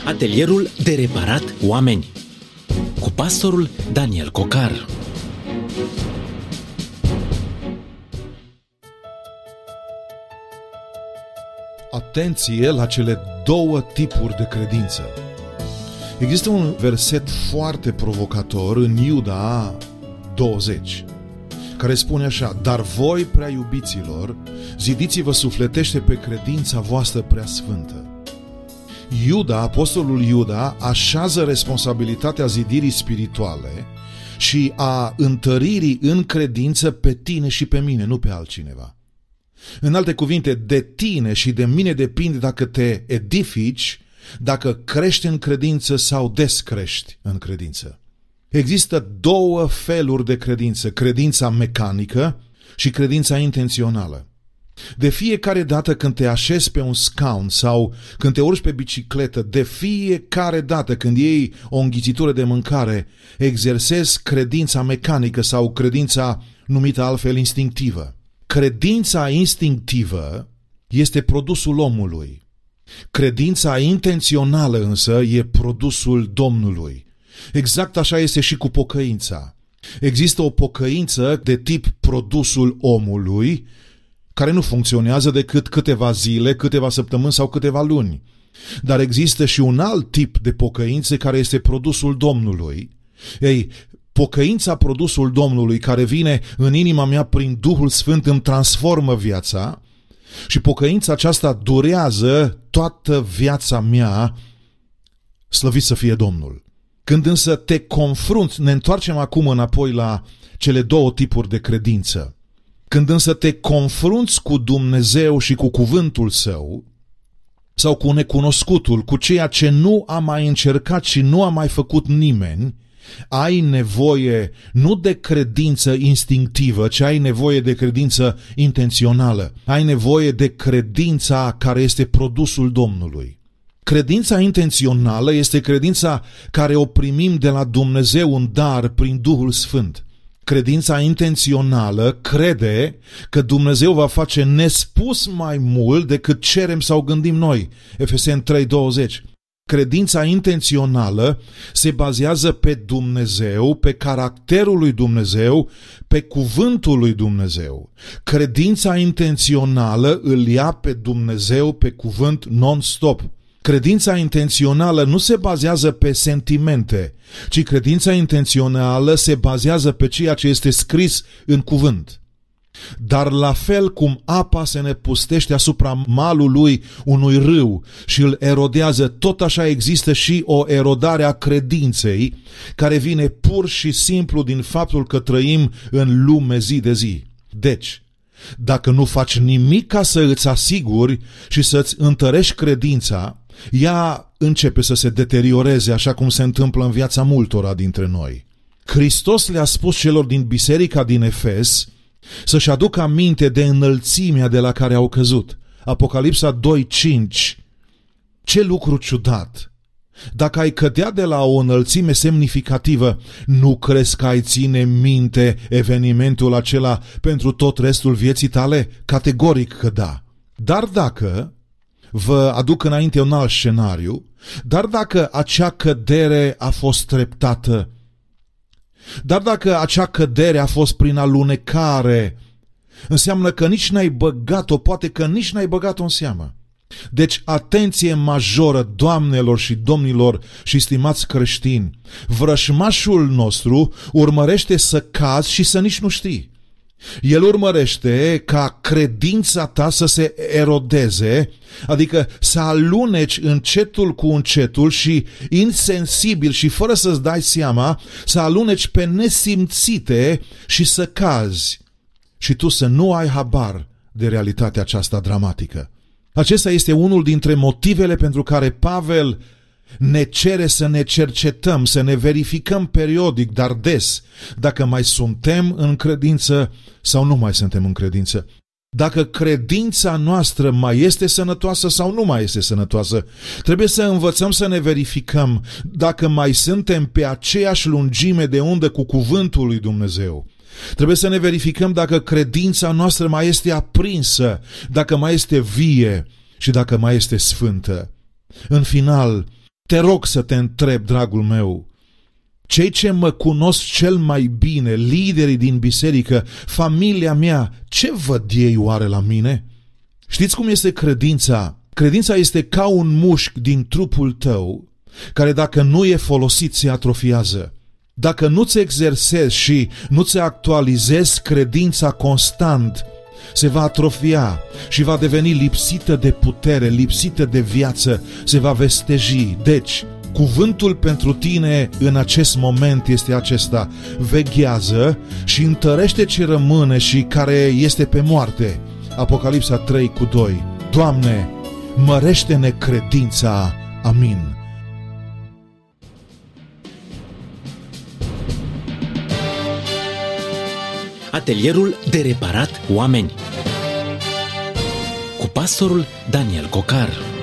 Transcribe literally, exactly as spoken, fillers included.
Atelierul de reparat oameni cu pastorul Daniel Cocar. Atenție la cele două tipuri de credință. Există un verset foarte provocator în Iuda douăzeci, care spune așa: dar voi, prea iubiților, zidiți-vă sufletește pe credința voastră prea sfântă. Iuda, apostolul Iuda, așează responsabilitatea zidirii spirituale și a întăririi în credință pe tine și pe mine, nu pe altcineva. În alte cuvinte, de tine și de mine depinde dacă te edifici, dacă crești în credință sau descrești în credință. Există două feluri de credință: credința mecanică și credința intențională. De fiecare dată când te așezi pe un scaun sau când te urci pe bicicletă, de fiecare dată când iei o înghițitură de mâncare, exersezi credința mecanică sau credința numită altfel instinctivă. Credința instinctivă este produsul omului. Credința intențională însă e produsul Domnului. Exact așa este și cu pocăința. Există o pocăință de tip produsul omului, care nu funcționează decât câteva zile, câteva săptămâni sau câteva luni. Dar există și un alt tip de pocăință care este produsul Domnului. Ei, pocăința, produsul Domnului, care vine în inima mea prin Duhul Sfânt, îmi transformă viața și pocăința aceasta durează toată viața mea, slăvit să fie Domnul. Când însă te confrunți, ne întoarcem acum înapoi la cele două tipuri de credință. Când însă te confrunți cu Dumnezeu și cu cuvântul Său, sau cu necunoscutul, cu ceea ce nu a mai încercat și nu a mai făcut nimeni, ai nevoie nu de credință instinctivă, ci ai nevoie de credință intențională. Ai nevoie de credința care este produsul Domnului. Credința intențională este credința care o primim de la Dumnezeu în dar prin Duhul Sfânt. Credința intențională crede că Dumnezeu va face nespus mai mult decât cerem sau gândim noi. Efeseni trei douăzeci. Credința intențională se bazează pe Dumnezeu, pe caracterul lui Dumnezeu, pe cuvântul lui Dumnezeu. Credința intențională îl ia pe Dumnezeu, pe cuvânt non-stop. Credința intențională nu se bazează pe sentimente, ci credința intențională se bazează pe ceea ce este scris în cuvânt. Dar la fel cum apa se nepustește asupra malului unui râu și îl erodează, tot așa există și o erodare a credinței care vine pur și simplu din faptul că trăim în lume zi de zi. Deci, dacă nu faci nimic ca să îți asiguri și să-ți întărești credința, ea începe să se deterioreze, așa cum se întâmplă în viața multora dintre noi. Hristos le-a spus celor din biserica din Efes să-și aducă aminte de înălțimea de la care au căzut. Apocalipsa doi cinci. Ce lucru ciudat! Dacă ai cădea de la o înălțime semnificativă, nu crezi că ai ține minte evenimentul acela pentru tot restul vieții tale? Categoric că da. Dar dacă, vă aduc înainte un alt scenariu, dar dacă acea cădere a fost treptată, dar dacă acea cădere a fost prin alunecare, înseamnă că nici n-ai băgat-o, poate că nici n-ai băgat-o în seamă. Deci, atenție majoră, doamnelor și domnilor și stimați creștini, vrășmașul nostru urmărește să cazi și să nici nu știi. El urmărește ca credința ta să se erodeze, adică să aluneci încetul cu încetul și insensibil și fără să-ți dai seama, să aluneci pe nesimțite și să cazi. Și tu să nu ai habar de realitatea aceasta dramatică. Acesta este unul dintre motivele pentru care Pavel ne cere să ne cercetăm, să ne verificăm periodic, dar des, dacă mai suntem în credință sau nu mai suntem în credință. Dacă credința noastră mai este sănătoasă sau nu mai este sănătoasă. Trebuie să învățăm să ne verificăm dacă mai suntem pe aceeași lungime de undă cu cuvântul lui Dumnezeu. Trebuie să ne verificăm dacă credința noastră mai este aprinsă, dacă mai este vie și dacă mai este sfântă. În final, Te rog să te întreb, dragul meu, cei ce mă cunosc cel mai bine, liderii din biserică, familia mea, ce văd ei oare la mine? Știți cum este credința? Credința este ca un mușchi din trupul tău, care dacă nu e folosit se atrofiază. Dacă nu-ți exersezi și nu-ți actualizezi credința constant, se va atrofia și va deveni lipsită de putere, lipsită de viață, se va vesteji. Deci, cuvântul pentru tine în acest moment este acesta: veghează și întărește ce rămâne și care este pe moarte. Apocalipsa trei cu doi. Doamne, mărește-ne credința. Amin. Atelierul de reparat oameni cu pastorul Daniel Cocar.